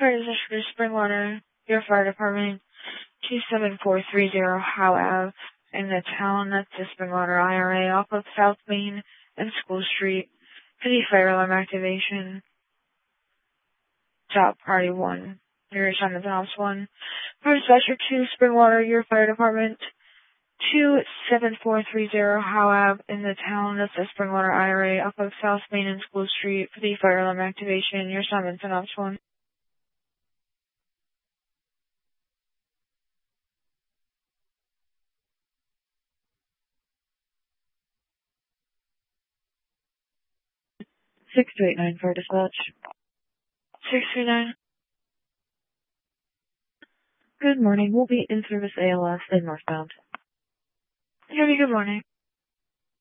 Fire District Springwater, your fire department, 27430 Howe Ave, in the town. That's the Springwater IRA off of South Main and School Street. For the fire alarm activation, top priority 1. Your assignment ops 1. Fire Dispatcher 2, Springwater, your fire department, 27430 Howe Ave, in the town. That's the Springwater IRA off of South Main and School Street. For the fire alarm activation, your assignment ops 1. 6289 for dispatch. 639. Good morning. We'll be in service ALS and northbound. Good morning.